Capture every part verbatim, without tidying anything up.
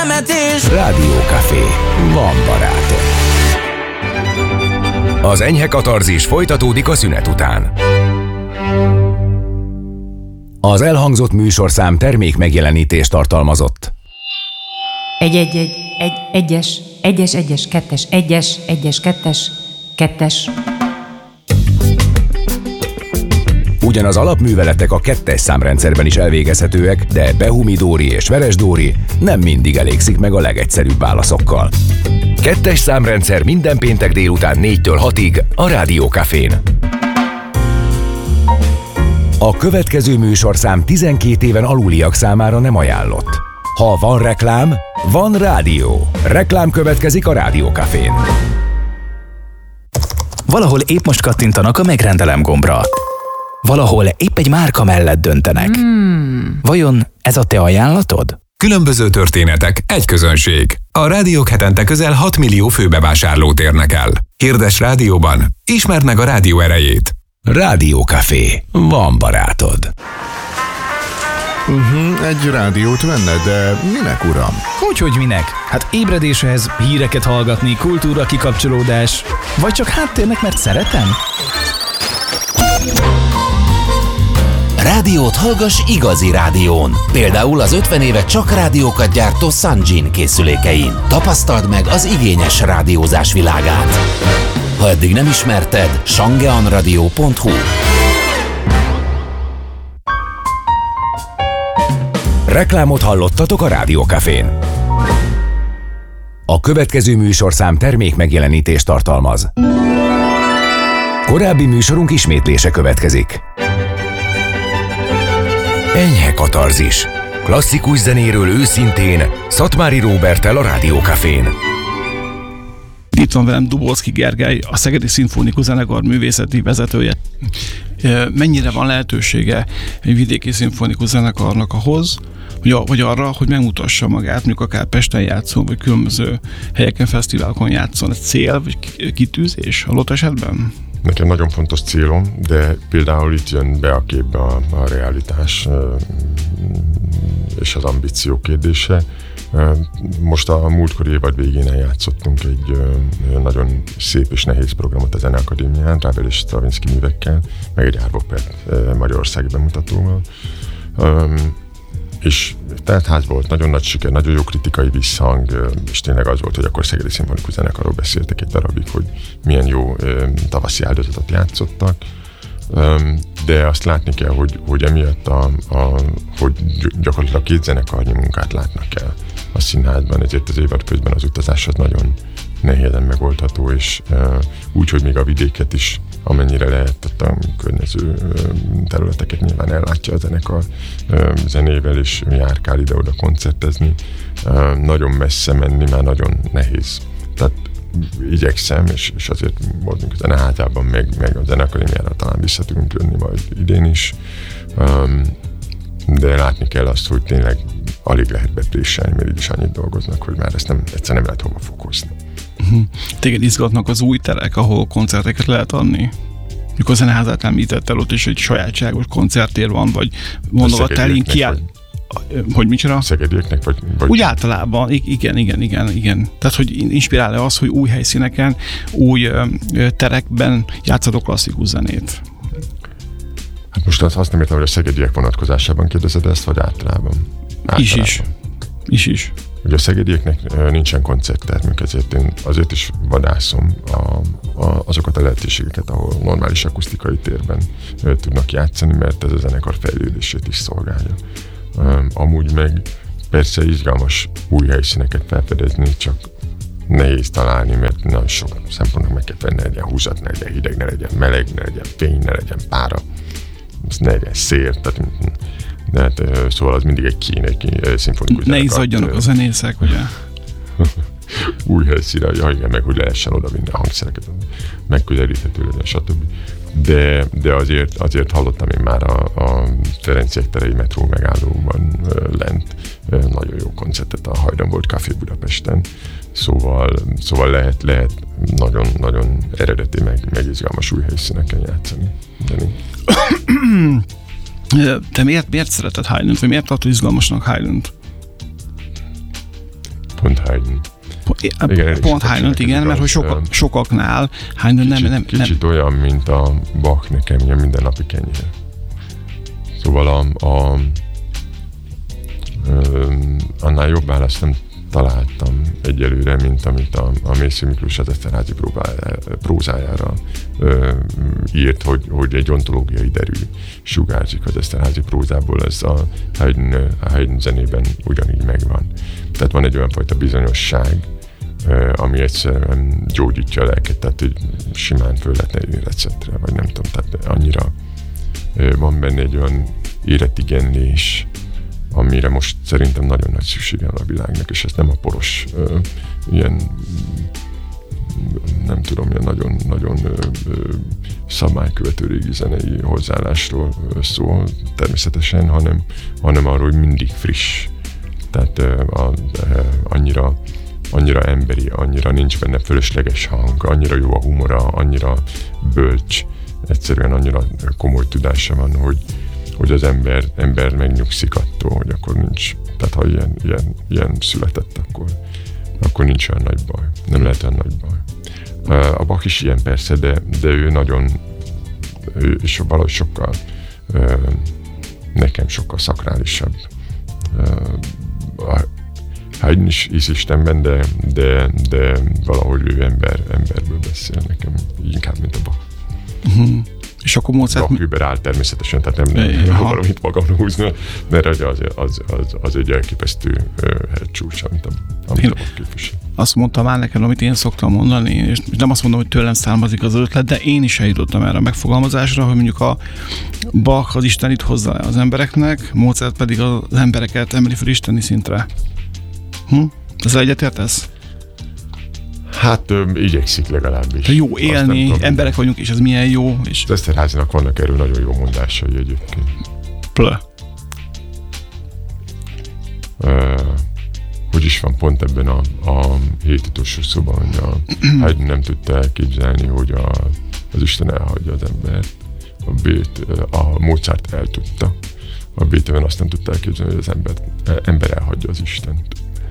Rádió Café. Van barátom. Az enyhe katarzis folytatódik a szünet után. Az elhangzott műsorszám termék megjelenítést tartalmazott. Egy, egy, egy, egy, egyes, egyes, egyes, kettes, egyes, egyes, kettes, kettes. Ugyan az alapműveletek a kettes számrendszerben is elvégezhetőek, de Behumi Dóri és Veres Dóri nem mindig elégszik meg a legegyszerűbb válaszokkal. Kettes számrendszer minden péntek délután négytől hatig a Rádió Cafén. A következő műsorszám tizenkét éven aluliak számára nem ajánlott. Ha van reklám, van rádió. Reklám következik a Rádió Cafén. Valahol épp most kattintanak a megrendelem gombra. Valahol épp egy márka mellett döntenek. Hmm. Vajon ez a te ajánlatod? Különböző történetek, egy közönség. A rádiók hetente közel hat millió főbevásárlót érnek el. Hirdess rádióban, ismerd meg a rádió erejét. Rádió Café. Van barátod. Uh-huh, egy rádiót venne, de minek, uram? Hogyhogy minek? Hát ébredéshez, híreket hallgatni, kultúra kikapcsolódás. Vagy csak háttérnek, mert szeretem? Rádiót hallgass igazi rádión. Például az ötven éve csak rádiókat gyártó Sanjin készülékein. Tapasztald meg az igényes rádiózás világát. Ha eddig nem ismerted, shangeanradio pont hu. Reklámot hallottatok a Rádió Cafén. A következő műsorszám termék megjelenítést tartalmaz. Korábbi műsorunk ismétlése következik. Enyhe katarzis. Klasszikus zenéről őszintén, Szatmári Róberttel a Rádió Cafén. Itt van velem Dubovszky Gergely, a Szegedi Szimfonikus Zenekar művészeti vezetője. Mennyire van lehetősége egy vidéki szimfonikus zenekarnak ahhoz, vagy arra, hogy megmutassa magát, mondjuk akár Pesten játszon, vagy különböző helyeken, fesztiválokon játszon? Ez cél, vagy kitűzés adott esetben? Nekem nagyon fontos célom, de például itt jön be a képbe a, a realitás és az ambíció kérdése. Most a múltkori évad végén eljátszottunk egy nagyon szép és nehéz programot a Zeneakadémián, Ravel és Stravinsky művekkel, meg egy Árvopert magyarországi bemutatóval. És teltház volt, nagyon nagy siker, nagyon jó kritikai visszhang, és tényleg az volt, hogy akkor Szegedi Szimfonikus Zenekarról beszéltek egy darabig, hogy milyen jó tavaszi áldozatot játszottak. De azt látni kell, hogy, hogy emiatt a, a, hogy gyakorlatilag két zenekarnyi munkát látnak el a színházban, ezért az évad közben az utazás az nagyon nehézen megoldható, és uh, úgy, hogy még a vidéket is, amennyire lehet, a környező uh, területeket nyilván ellátja a zenekar uh, zenével, és járkál ide-oda koncertezni. Uh, nagyon messze menni már nagyon nehéz. Tehát igyekszem, és, és azért voltunk a zeneházában, meg, meg a Zeneakadémiára talán vissza tudunk jönni majd idén is. Um, de látni kell azt, hogy tényleg alig lehet bepréselni, mert így is annyit dolgoznak, hogy már ezt nem, egyszer nem lehet hova fokozni. Uh-huh. Téged izgatnak az új terek, ahol koncerteket lehet adni? Mikor a zeneházát említettel, ott is egy sajátságos koncertér van, vagy mondogattál én kiáll... Hogy mit csinál? Szegedieknek? Vagy, vagy... Úgy általában, igen, igen, igen, igen. Tehát, hogy inspirál-e az, hogy új helyszíneken, új terekben játszatok klasszikus zenét? Hát most azt nem értem, hogy a szegediek vonatkozásában kérdezed ezt, vagy általában? általában. Is is. Is is. Ugye a szegedieknek nincsen koncerttermünk, ezért én azért is vadászom a, a, azokat a lehetőségeket, ahol normális akusztikai térben tudnak játszani, mert ez a zenekar fejlődését is szolgálja. Amúgy meg persze izgalmas új helyszíneket felfedezni, csak nehéz találni, mert nagyon sok szempontnak meg kell venni, ne legyen húzat, ne legyen hideg, ne legyen meleg, ne legyen fény, ne legyen pára, ne legyen szél, tehát, de hát, szóval az mindig egy kín, egy szimfonikus ne izzadjanak a zenészek, ugye? Új helyszíne, ja igen, meg hogy lehessen oda vinni a hangszereket, megközelíthető legyen, stb. De, de azért, azért hallottam én már a, a Ferenciek terei metró megállóban lent nagyon jó koncertet a Hajdan volt Café Budapesten, szóval, szóval lehet, lehet nagyon, nagyon eredeti, meg, meg izgalmas új helyszíneken játszani. Te miért, miért szereted Highland, vagy miért tartod izgalmasnak Highland? Pont Haydn. Igen, pont Haydn, igen, mert hogy soka, sokaknál Haydn nem, nem, nem... Kicsit olyan, mint a Bach nekem, ilyen mindennapi kenyér. Szóval a, a, ö, annál jobb választ nem találtam egyelőre, mint amit a, a Mésző Miklós az Eszterházy prózájára ö, írt, hogy, hogy egy ontológiai derű sugárzik az Eszterházy prózából, ez a Haydn, a Haydn zenében ugyanígy megvan. Tehát van egy olyan fajta bizonyosság, ö, ami egyszerűen gyógyítja a lelket, tehát hogy simán föl lehetne írni receptre, vagy nem tudom, tehát annyira ö, van benne egy olyan éretigenlés, amire most szerintem nagyon nagy szüksége van a világnak, és ez nem a poros ö, ilyen, nem tudom, ilyen nagyon, nagyon ö, ö, szabálykövető régi zenei hozzáállásról szól természetesen, hanem, hanem arról, hogy mindig friss. Tehát ö, a, ö, annyira, annyira emberi, annyira nincs benne fölösleges hang, annyira jó a humora, annyira bölcs, egyszerűen annyira komoly tudása van, hogy hogy az ember, ember megnyugszik attól, hogy akkor nincs, tehát ha ilyen, ilyen, ilyen született, akkor, akkor nincs olyan nagy baj. Nem lehet olyan nagy baj. A Bach is ilyen persze, de, de ő nagyon, ő is valahogy sokkal, nekem sokkal szakrálisabb. Haydn is hisz Istenben, de, de, de valahogy ő ember, emberből beszél nekem, inkább, mint a Bach. Uh-huh. És akkor Mozart... Bach über áll természetesen, tehát nem, nem, nem akarom itt magamra húzni, mert az, az, az, az, az egy elképesztő hegycsúcs, amit a, amit a Bach képvisel. Azt mondtam már neked, amit én szoktam mondani, és nem azt mondom, hogy tőlem származik az ötlet, de én is eljutottam erre a megfogalmazásra, hogy mondjuk a Bach az Istenit hozza az embereknek, Mozart pedig az embereket emeli fel isteni szintre. Hm? Ezzel egyetértesz? Hát ö, igyekszik legalábbis. De jó élni, tudom, emberek vagyunk, és ez milyen jó. És... Az Eszterházynak vannak erről nagyon jó mondásai egyébként. Plö. Uh, hogy is van pont ebben a, a hét utolsó szóban, hogy a Haydn nem tudta elképzelni, hogy a, az Isten elhagyja az embert. A, Bét, a Mozart el tudta. A Beethoven azt nem tudta elképzelni, hogy az ember, ember elhagyja az Istent.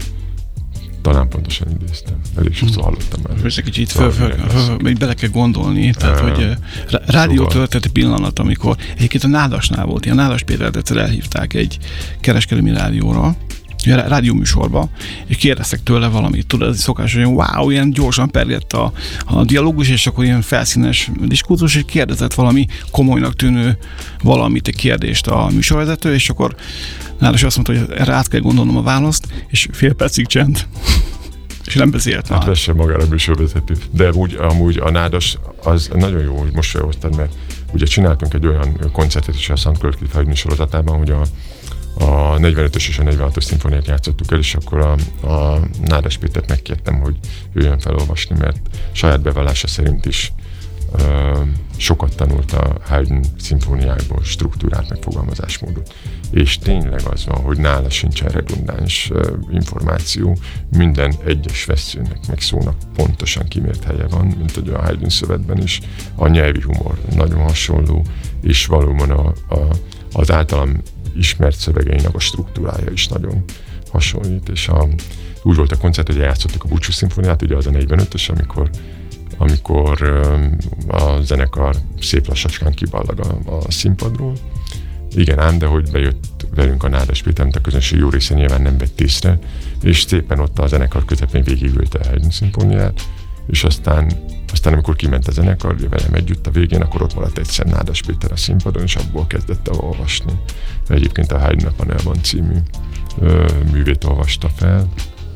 Talán pontosan idéztem. Elég sokszor hallottam már. Most egy kicsit föl, föl, föl, még bele kell gondolni, tehát, uh, hogy rádiótörténeti pillanat, amikor egyébként a Nádasnál volt, ilyen Nádas Pétert egyszer elhívták egy kereskedelmi rádióra, rádióműsorba, és kérdeztek tőle valamit, tudod, ez szokás, hogy wow, ilyen gyorsan pergett a, a dialógus, és akkor ilyen felszínes diskurzus, és kérdezett valami komolynak tűnő valamit, egy kérdést a műsorvezető, és akkor Nádas azt mondta, hogy erre át kell gondolnom a választ, és fél percig csend. És nem beszélt már. Hát vesse magára a műsorvezető. De úgy, amúgy a Nádas az nagyon jó, hogy most felhoztad, mert ugye csináltunk egy olyan koncertet is a Szent Költki Haydn sorozatában, hogy a a negyvenötös és a negyvenhatos szimfóniát játszottuk el, és akkor a, a Nádas Pétert megkértem, hogy jöjjön felolvasni, mert saját bevallása szerint is ö, sokat tanult a Haydn szimfóniákból struktúrát, megfogalmazásmódot. És tényleg az van, hogy nála sincsen redundáns ö, információ, minden egyes veszőnek, meg szónak pontosan kimért helye van, mint hogy a Haydn szövetben is. A nyelvi humor nagyon hasonló, és valóban a, a, az általam ismert szövegeinek a struktúrája is nagyon hasonlít, és a, úgy volt a koncert, hogy játszottuk a Búcsú szimfóniát, ugye az a negyvenötös, amikor, amikor a zenekar szép lassacskán kiballag a, a színpadról. Igen ám, de hogy bejött velünk a Nádas Péter, amit a közönség jó része nyilván nem vett észre, és szépen ott a zenekar közepén végigülte a Haydn szimfóniát, és aztán, aztán amikor kiment a zenekar, velem együtt a végén, akkor ott maradt egyszer Nádas Péter a színpadon, és abból kezdett el olvasni. Egyébként a Haydn a Panelban című ö, művét olvasta fel,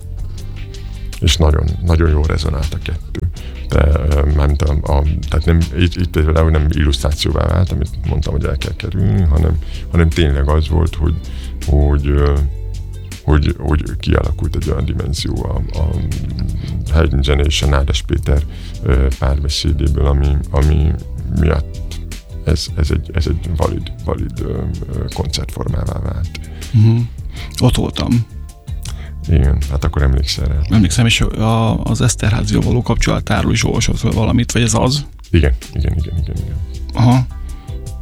és nagyon, nagyon jól rezonált a kettő. De, mármint a, a, tehát nem, itt, itt például nem illusztrációvá vált, amit mondtam, hogy el kell kerülni, hanem, hanem tényleg az volt, hogy, hogy Hogy, hogy kialakult egy olyan dimenzió a, a Haydn zene és a Nádas Péter párbeszédéből, ami, ami miatt ez, ez, egy, ez egy valid, valid koncertformává vált. Uh-huh. Ott voltam. Igen, hát akkor emlékszel rá. Emlékszem, és a, az Eszterházyval való kapcsolatáról is olvasott valamit, vagy ez az? Igen, igen, igen, igen, igen. Aha.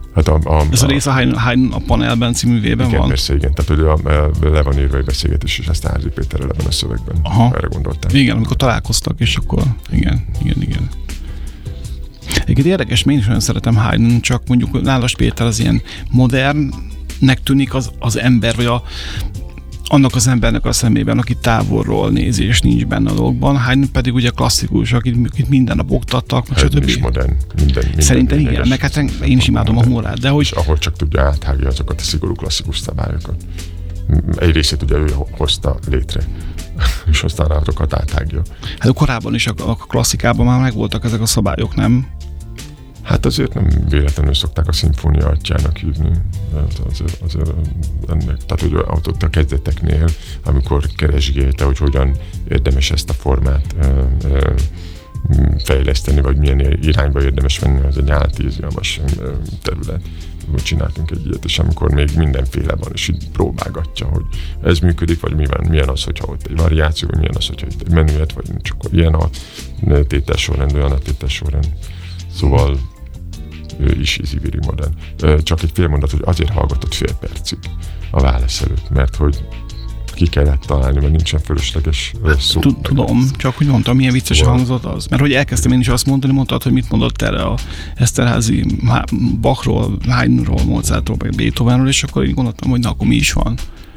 Hát a, a, Ez a rész a Haydn, Haydn a panelben című művében igen, van? persze, igen. Tehát hogy a, a, le van írva egy beszélgetés, és ezt Házi Péterrel ebben a szövegben. Aha. Erre gondoltam. Igen, amikor találkoztak, és akkor igen, igen, igen. Egyébként érdekes, én is nagyon szeretem Haydn, csak mondjuk Nálas Péter az ilyen modernnek tűnik az, az ember, vagy a, annak az embernek a szemében, aki távolról nézi, és nincs benne a dolgokban. Haydn pedig ugye klasszikus, akit, akit minden nap oktattak, Haydn is modern. Minden, minden, Szerintem minden igen, meg hát én is imádom modern. A humorát. De hogy... És ahol csak tudja áthágja azokat a szigorú klasszikus szabályokat. Egy részét ugye ő hozta létre, és aztán azokat áthágja. Hát korábban is a, a klasszikában már megvoltak ezek a szabályok, nem? Hát azért nem véletlenül szokták a szimfónia atyának hívni. Azért, azért ennek, tehát hogy ott a kezdeteknél, amikor keresgélte, hogy hogyan érdemes ezt a formát ö, ö, fejleszteni, vagy milyen irányba érdemes menni, az egy áltízgalmas terület. Csináltunk egy ilyet, és amikor még mindenféle van, és így próbálgatja, hogy ez működik, vagy mi van, milyen az, hogyha ott egy variáció, vagy milyen az, hogyha itt egy menüet, vagy csak ilyen a tételsorrend, olyan a tételsorrend. Szóval is íziviri modern. Csak egy fél mondat, hogy azért hallgatott fél percig a válasz előtt, mert hogy ki kellett találni, mert nincsen fölösleges szó. Tudom, csak hogy mondtam, milyen vicces hangzott az. Mert hogy elkezdtem én is azt mondani, mondtad, hogy mit mondott erre a Eszterházy Bachról, Haydnról, Mozartról, meg Beethovenről, és akkor én gondoltam, hogy na, akkor mi is van.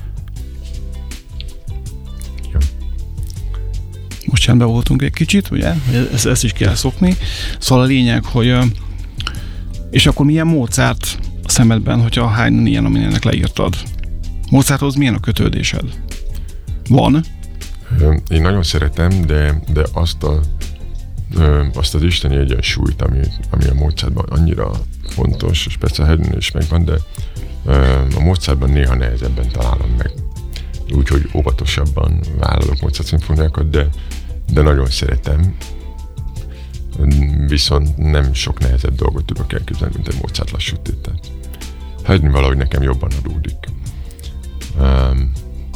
Ja. Most csendben voltunk egy kicsit, ugye? Ezt, ezt is kell szokni. Szóval a lényeg, hogy és akkor milyen Mozart a szemedben, hogyha a Haydn ilyen, aminek leírtad? Mozarthoz milyen a kötődésed? Van? Én nagyon szeretem, de, de azt, a, azt az isteni egyensúlyt, ami, ami a Mozartban annyira fontos, és persze a Haydn is megvan, de a Mozartban néha nehezebben találom meg. Úgyhogy óvatosabban vállalok Mozart szimfóniákat, de, de nagyon szeretem. Viszont nem sok nehezebb dolgot tudok elképzelni, mint egy Mozart lassú tételt. Haydn valahogy nekem jobban adódik. Um,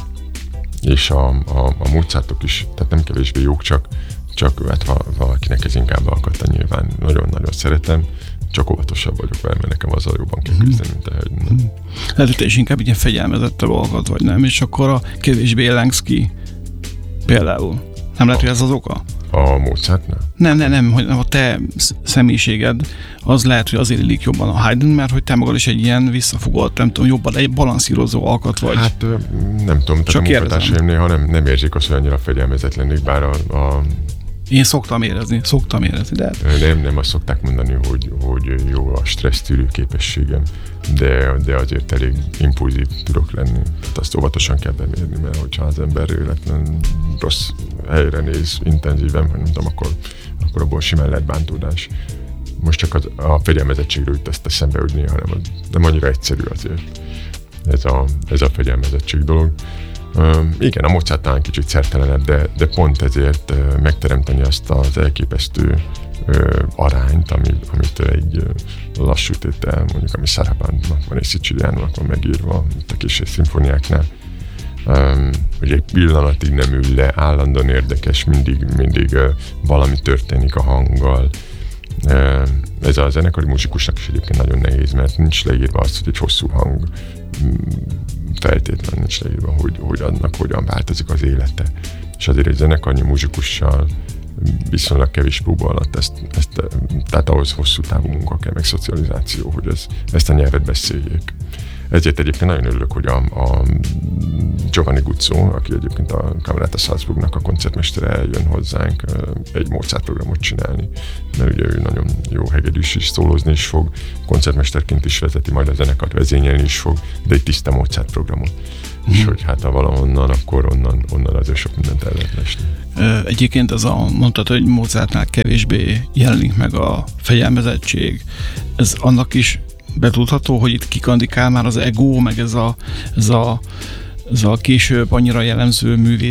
és a, a, a Mozartok is, tehát nem kevésbé jók, csak, csak hát valakinek ez inkább alkatta, nyilván nagyon-nagyon szeretem, csak óvatosabb vagyok vele, mert nekem azzal jobban kell küzdeni, mint a Haydn. Mm. Lehet, hogy te is inkább ilyen fegyelmezettebb alkat vagy, nem? És akkor a kevésbé lengsz ki például. Nem lehet, hogy ez az oka? A Mozartnál? Nem, nem, nem, hogy a te személyiséged az lehet, hogy azért illik jobban a Haydn, mert hogy te magad is egy ilyen visszafogott, nem tudom, jobban egy balanszírozó alkat vagy. Hát nem tudom, tehát a munkatársaim néha nem, nem érzik azt, hogy annyira fegyelmezetlenik, bár a, a Én szoktam érezni, szoktam érezni, de... Nem, nem azt szokták mondani, hogy, hogy jó a stressztűrő képességem, de, de azért elég impulzív tudok lenni. Tehát azt óvatosan kell bemérni, mert hogyha az ember véletlen rossz helyre néz intenzíven, nem tudom, akkor, akkor abból simán lehet bántódás. Most csak az, a fegyelmezettségről jut ezt eszembe, hogy néha nem, nem annyira egyszerű azért ez a, ez a fegyelmezettség dolog. Uh, igen, a Mozart talán kicsit szertelenebb, de, de pont ezért uh, megteremteni azt az elképesztő uh, arányt, ami, amit egy uh, lassú tétel, mondjuk ami Sarabandnak van, és Siciliának van megírva, itt a kis szimfóniáknál, um, hogy egy pillanatig nem ül le, állandóan érdekes, mindig, mindig uh, valami történik a hanggal. Uh, ez a zenekari muzsikusnak is egyébként nagyon nehéz, mert nincs leírva azt, hogy egy hosszú hang feltétlenül nincs leírva, hogy, hogy annak hogyan változik az élete. És azért egy zenekarnyi muzsikussal viszonylag kevés próba alatt ezt, ezt, tehát ahhoz hosszú távú munka kell, meg szocializáció, hogy ez, ezt a nyelvet beszéljék. Ezért egyébként nagyon örülök, hogy a, a Giovanni Guzzo, aki egyébként a Camerata Salzburgnak a koncertmestere, eljön hozzánk egy Mozart programot csinálni, mert ugye ő nagyon jó hegedűs is, szólózni is fog, koncertmesterként is vezeti, majd a zenekart vezényelni is fog, de egy tiszta Mozart programot. Mm. És hogy hát ha valahonnan, akkor onnan, onnan azért sok mindent el lehet lesni. Egyébként ez a, mondtad, hogy Mozartnál kevésbé jelenik meg a fegyelmezettség. Ez annak is betudható, hogy itt kikandikál már az ego, meg ez a, ez a, ez a később annyira jellemző művész